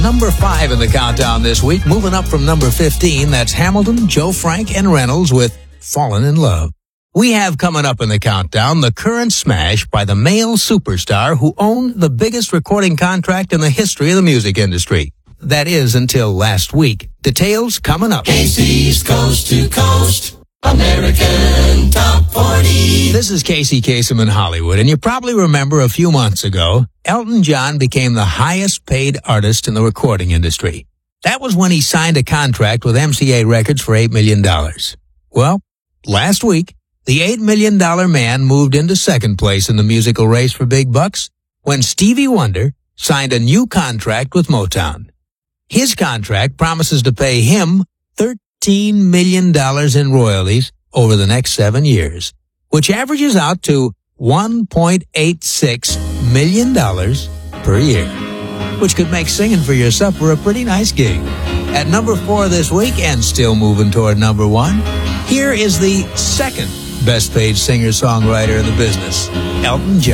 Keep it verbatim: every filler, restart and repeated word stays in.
number five in the countdown this week. Moving up from number fifteen, that's Hamilton, Joe Frank, and Reynolds with Fallen in Love. We have coming up in the countdown the current smash by the male superstar who owned the biggest recording contract in the history of the music industry. That is until last week. Details coming up. Casey's Coast to Coast American Top forty. This is Casey Kasem in Hollywood, and you probably remember a few months ago, Elton John became the highest paid artist in the recording industry. That was when he signed a contract with M C A Records for eight million dollars. Well, last week, the eight million dollars man moved into second place in the musical race for big bucks when Stevie Wonder signed a new contract with Motown. His contract promises to pay him thirteen million dollars in royalties over the next seven years, which averages out to one point eight six million dollars per year, which could make singing for your supper a pretty nice gig. At number four this week, and still moving toward number one, here is the second best paid singer-songwriter in the business, Elton John.